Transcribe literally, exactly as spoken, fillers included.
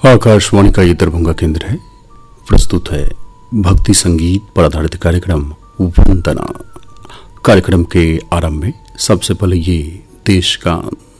आकाशवाणी का ये दरभंगा केंद्र है। प्रस्तुत है भक्ति संगीत पर आधारित कार्यक्रम वंदना। कार्यक्रम के आरंभ में सबसे पहले ये देश का